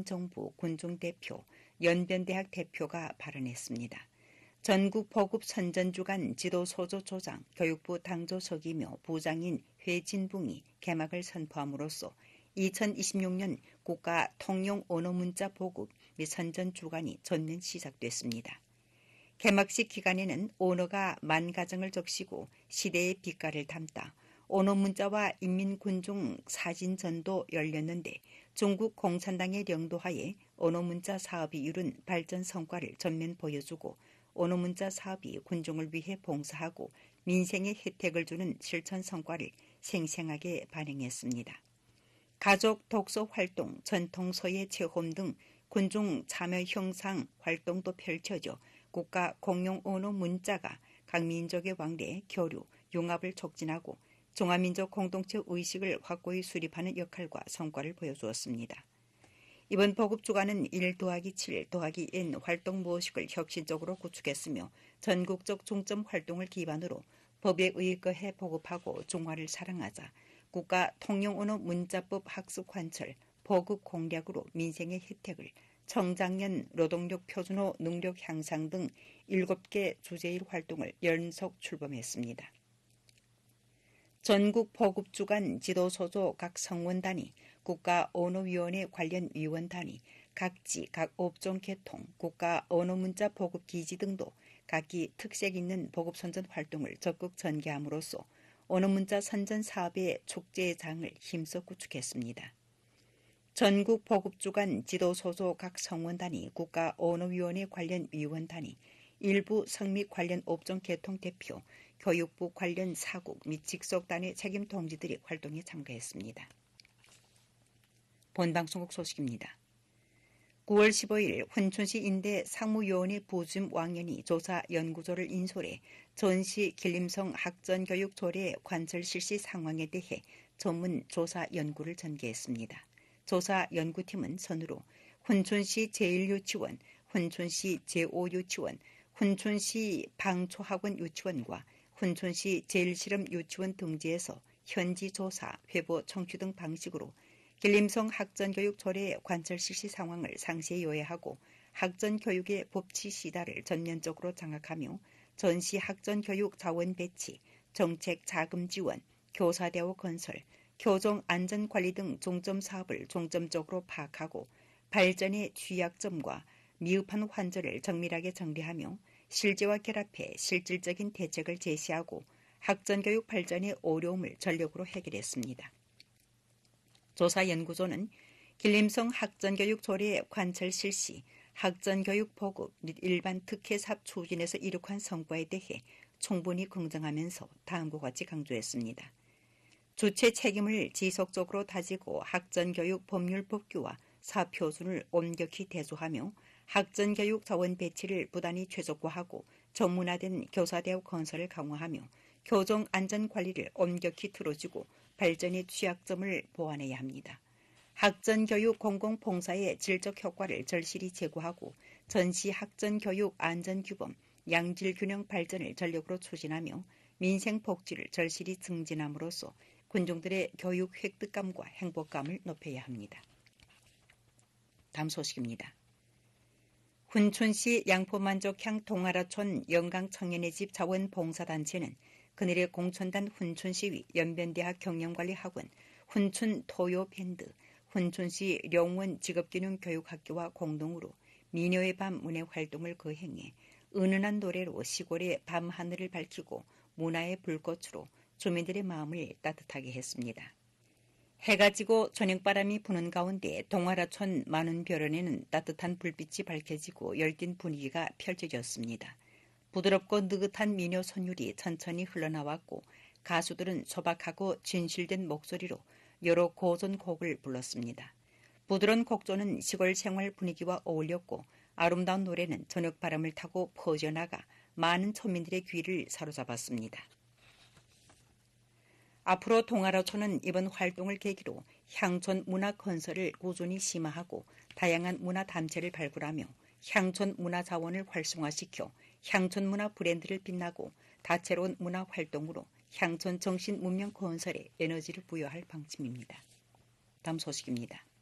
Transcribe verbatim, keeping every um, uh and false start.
중앙정부 군중대표, 연변대학 대표가 발언했습니다. 전국 보급 선전주간 지도소조 조장, 교육부 당조석이며 부장인 회진붕이 개막을 선포함으로써 이천이십육 년 국가 통용 언어문자 보급 및 선전주간이 전면 시작됐습니다. 개막식 기간에는 언어가 만 가정을 적시고 시대의 빛깔을 담다 언어문자와 인민군중 사진전도 열렸는데 중국 공산당의領導하에 언어문자 사업이 이룬 발전 성과를 전면 보여주고 언어문자 사업이 군중을 위해 봉사하고 민생에 혜택을 주는 실천 성과를 생생하게 반영했습니다. 가족 독서 활동, 전통서예 체험 등 군중 참여 형상 활동도 펼쳐져 국가 공용 언어 문자가 각 민족의 왕래, 교류, 융합을 촉진하고 종합민족 공동체 의식을 확고히 수립하는 역할과 성과를 보여주었습니다. 이번 보급주간은 일 더하기 칠 더하기 N 활동 모식을 혁신적으로 구축했으며 전국적 중점 활동을 기반으로 법에 의거해 보급하고 중화를 사랑하자 국가 통용언어 문자법 학습 관철, 보급 공략으로 민생의 혜택을 청장년 노동력 표준화 능력 향상 등 일곱 개 주제일 활동을 연속 출범했습니다. 전국 보급주간 지도소조 각 성원단위, 국가언어위원회 관련 위원단위, 각지 각 업종 개통, 국가 언어문자 보급기지 등도 각기 특색 있는 보급선전 활동을 적극 전개함으로써 언어문자 선전 사업의 축제장을 힘써 구축했습니다. 전국 보급주간 지도소조 각 성원단위, 국가언어위원회 관련 위원단위, 일부 성립 관련 업종 개통 대표, 교육부 관련 사국 및 직속단의 책임 동지들이 활동에 참가했습니다. 본방송국 소식입니다. 구월 십오일 훈춘시 인대 상무요원회 부주임 왕연이 조사 연구조를 인솔해 전시 길림성 학전교육 조례 관철 실시 상황에 대해 전문 조사 연구를 전개했습니다. 조사 연구팀은 선으로 훈춘시 제일 유치원, 훈춘시 제오 유치원, 훈춘시 방초학원 유치원과 훈춘시 제일실험 유치원 등지에서 현지 조사, 회보, 청취 등 방식으로 길림성 학전교육 조례 관철 실시 상황을 상세히 요약하고 학전교육의 법치 시다를 전면적으로 장악하며 전시 학전교육 자원 배치, 정책 자금 지원, 교사대오 건설, 교정 안전관리 등 중점 사업을 중점적으로 파악하고 발전의 취약점과 미흡한 환절을 정밀하게 정리하며 실제와 결합해 실질적인 대책을 제시하고 학전교육 발전의 어려움을 전력으로 해결했습니다. 조사연구소는 길림성 학전교육 조례 관철 실시, 학전교육 보급 및 일반 특혜사업 추진에서 이룩한 성과에 대해 충분히 긍정하면서 다음과 같이 강조했습니다. 주체 책임을 지속적으로 다지고 학전교육 법률 법규와 사표준을 엄격히 대조하며 학전교육 자원 배치를 부단히 최적화하고 전문화된 교사대학 건설을 강화하며 교정 안전관리를 엄격히 틀어주고 발전의 취약점을 보완해야 합니다. 학전교육 공공봉사의 질적 효과를 절실히 제고하고 전시 학전교육 안전규범, 양질균형 발전을 전력으로 추진하며 민생복지를 절실히 증진함으로써 군중들의 교육 획득감과 행복감을 높여야 합니다. 다음 소식입니다. 훈춘시 양포만족향 동아라촌 영강청년의 집 자원봉사단체는 그늘의 공촌단 훈춘시위 연변대학 경영관리학원, 훈춘토요밴드, 훈춘시 령원 직업기능교육학교와 공동으로 미녀의 밤 문예 활동을 거행해 은은한 노래로 시골의 밤하늘을 밝히고 문화의 불꽃으로 주민들의 마음을 따뜻하게 했습니다. 해가 지고 저녁바람이 부는 가운데 동아라촌 만운별원에는 따뜻한 불빛이 밝혀지고 열띤 분위기가 펼쳐졌습니다. 부드럽고 느긋한 미녀 선율이 천천히 흘러나왔고 가수들은 소박하고 진실된 목소리로 여러 고전곡을 불렀습니다. 부드러운 곡조는 시골 생활 분위기와 어울렸고 아름다운 노래는 저녁바람을 타고 퍼져나가 많은村민들의 귀를 사로잡았습니다. 앞으로 동아라촌은 이번 활동을 계기로 향촌 문화 건설을 꾸준히 심화하고 다양한 문화 단체를 발굴하며 향촌 문화 자원을 활성화시켜 향촌 문화 브랜드를 빛나고 다채로운 문화 활동으로 향촌 정신 문명 건설에 에너지를 부여할 방침입니다. 다음 소식입니다.